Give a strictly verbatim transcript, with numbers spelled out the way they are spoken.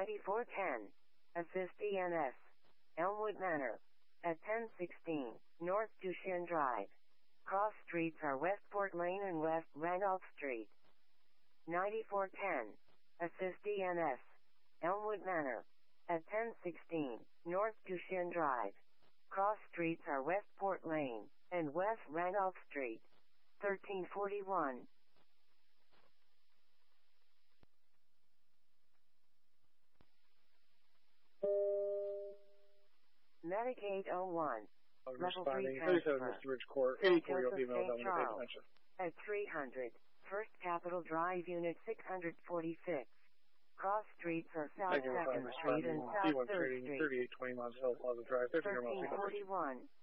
ninety-four ten. Assist E N S. Elmwood Manor. At ten sixteen, North Duchesne Drive. Cross streets are Westport Lane and West Randolph Street. ninety-four ten. Assist E N S. Elmwood Manor. At ten sixteen, North Duchesne Drive. Cross streets are Westport Lane and West Randolph Street. thirteen forty-one. Medicaid oh one. I'm Level three responding. thirty-seven transfer. Mister Ridge Court, Saint eighty-four year old Joseph, female, Saint dominant Charles. dementia. At three hundred. First Capitol Drive, Unit six forty-six. Cross streets are South Thank you for second responding. Street and D South one third trading, Street. thirty-eight twenty Mons Hill Plaza Drive, thirteen thirteen Miles. forty-one.